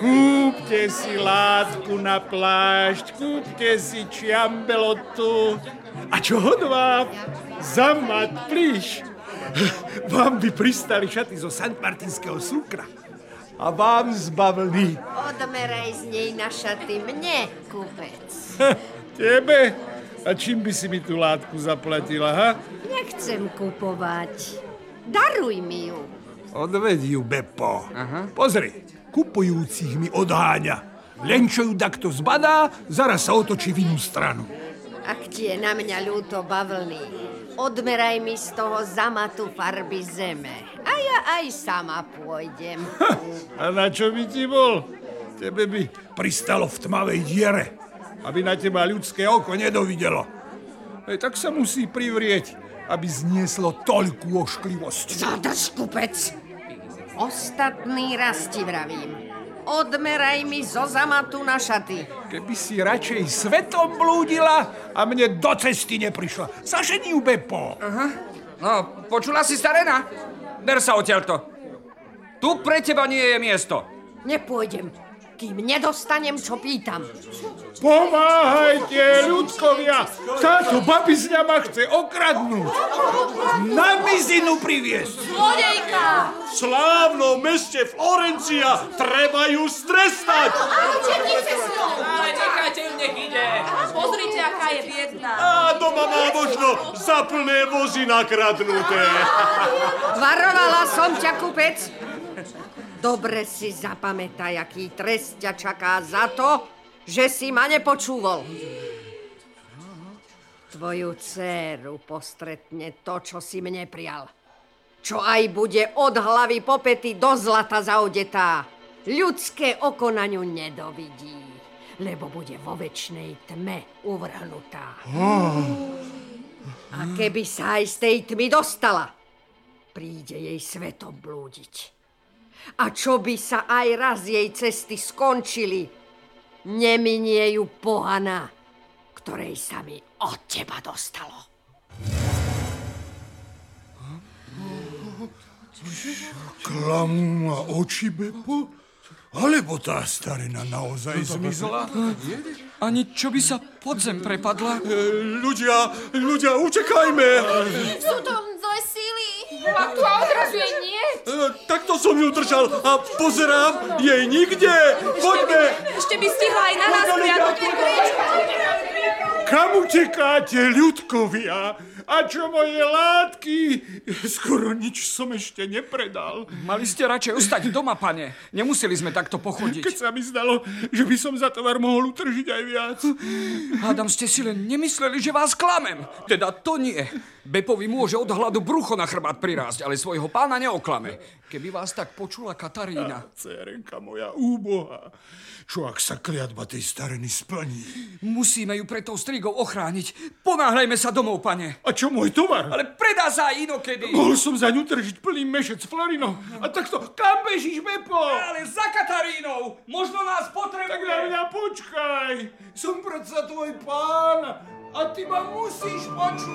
Kúpte si látku na plášť, kúpte si čiambelotu. A čo hodvá? Zamat, plíš. Vám by pristali šaty zo Sanktmartinského súkra. A vám z bavlny. Odmeraj z nej na šaty mne, kúpec. Tebe? A čím by si mi tú látku zaplatila, ha? Nechcem kupovať. Daruj mi ju. Odvedi ju, Beppo. Pozri, kupujúcich mi odháňa. Len čo ju takto zbadá, zaraz sa otočí v inú stranu. Ak ti je na mňa ľúto bavlny, odmeraj mi z toho zamatu farby zeme. A ja aj sama pôjdem. A na čo by ti bol? Tebe by pristalo v tmavej diere, aby na teba ľudské oko nedovidelo. Tak sa musí privrieť, aby znieslo toľkú ošklivosť. Zadrž, kupec! Ostatný raz ti vravím. Odmeraj mi zo zamatu na šaty. Keby si radšej svetom blúdila a mne do cesty neprišla. Zaženi ju, Beppo. No, počula si, starena? Ber sa odtiaľto. Tu pre teba nie je miesto. Nepôjdem, kým nedostanem, čo pýtam. Pomáhajte, ľudkovia! Táto babizňa ma chce okradnúť. Na mizinu priviesť. Zlodejka! V slávnom meste Florencia treba ju strestať. Ale černice s ňou! Ale nechajte ju, nech ide. Pozrite, aká je biedná. A doma má možno za plné vozy nakradnuté. Varovala som ťa, kupec. Dobre si zapamätaj, aký trest ťa čaká za to, že si ma nepočúval. Tvoju dcéru postretne to, čo si mne prial. Čo aj bude od hlavy po pety do zlata zaodetá. Ľudské oko na ňu nedovidí, lebo bude vo večnej tme uvrhnutá. A keby sa aj z tej tmy dostala, príde jej svetom blúdiť. A čo by sa aj raz jej cesty skončili, neminie ju pohana, ktorej sa mi od teba dostalo. Klamú ma oči, Beppo? Alebo tá starina naozaj zmizla? Ani čo by sa pod zem prepadla? Ľudia, utekajme. Sú to zlé síly. A tu odrazu jej nie. Takto som ju držal a pozerám, jej nikde. Poďme. Ešte by stihla aj na nás priadnuť. Kam utekáte, ľudkovia? A čo moje látky? Skoro nič som ešte nepredal. Mali ste radšej ostať doma, pane. Nemuseli sme takto pochodiť. Keď sa mi zdalo, že by som za tovar mohol utržiť aj viac. Hádam, ste si len nemysleli, že vás klamem. Teda to nie. Bepovi môže od hladu brucho na chrbát prirásť, ale svojho pána neoklame. Keby vás tak počula Katarína. Cérenka moja úboha. Čo ak sa kliatba tej stareny splní? Musíme ju pred tou strigou ochrániť. Ponáhľajme sa domov, pane. A čo môj tovar? Ale predá sa aj inokedy. Mohol som za ňu tržiť plný mešec florinov. A takto, kam bežíš, Beppo? Ale za Katarínou. Možno nás potrebuje. Tak na mňa počkaj. Som predsa tvoj pán. A ty ma musíš počuť.